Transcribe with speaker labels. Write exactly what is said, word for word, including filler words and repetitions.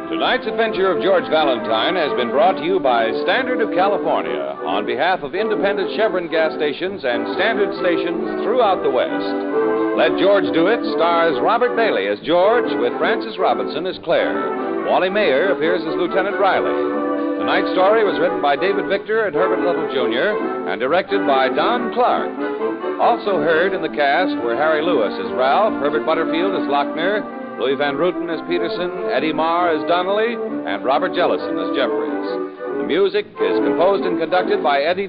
Speaker 1: Tonight's adventure of George Valentine has been brought to you by Standard of California on behalf of independent Chevron gas stations and Standard stations throughout the West. Let George Do It stars Robert Bailey as George with Frances Robinson as Claire. Wally Mayer appears as Lieutenant Riley. Tonight's story was written by David Victor and Herbert Little Junior and directed by Don Clark. Also heard in the cast were Harry Lewis as Ralph, Herbert Butterfield as Lochner, Louis Van Ruten as Peterson, Eddie Marr as Donnelly, and Robert Jellison as Jeffries. The music is composed and conducted by Eddie